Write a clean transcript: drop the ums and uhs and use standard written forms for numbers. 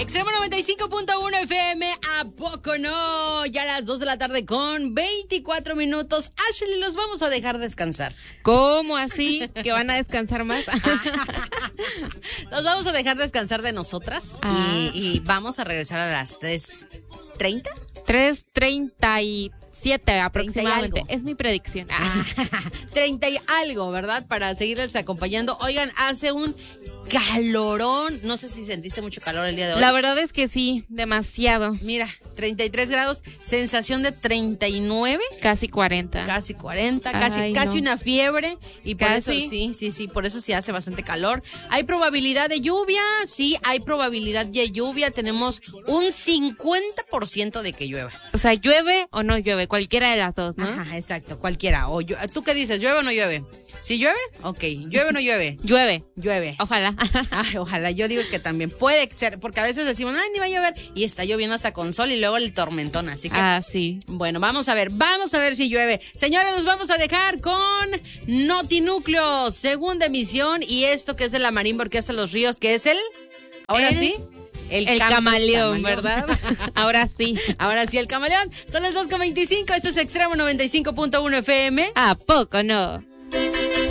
Extremo 95.1 FM, ¿a poco no? Ya a las 2 de la tarde con 24 minutos. Ashley, los vamos a dejar descansar. ¿Cómo así? ¿Que van a descansar más? Los vamos a dejar descansar de nosotras y vamos a regresar a las 3:30. 3:37 aproximadamente. Es mi predicción. 30 y algo, ¿verdad? Para seguirles acompañando. Oigan, hace un calorón. No sé si sentiste mucho calor el día de hoy. La verdad es que sí, demasiado. Mira, 33 grados, sensación de 39. Casi 40. Casi 40, Ay, casi no. una fiebre. Y por Casi. eso sí, por eso sí hace bastante calor. ¿Hay probabilidad de lluvia? Sí, hay probabilidad de lluvia. Tenemos un 50% de que llueva. O sea, ¿llueve o no llueve? Cualquiera de las dos, ¿no? Ajá, exacto, cualquiera. ¿Tú qué dices? ¿Llueve o no llueve? ¿Sí llueve? Ok. ¿Llueve o no llueve? Llueve. Llueve. Ojalá. Ay, ojalá, yo digo que también puede ser, porque a veces decimos, ay, ni va a llover, y está lloviendo hasta con sol y luego el tormentón, así que... Sí. Bueno, vamos a ver si llueve. Señores, los vamos a dejar con Notinúcleo, segunda emisión, y esto que es de la Marimba Orquesta Los Ríos, que es el... Ahora sí... El camaleón, ¿verdad? Ahora sí. Ahora sí, el camaleón. Son las 2:25, esto es Extremo 95.1 FM. ¿A poco no?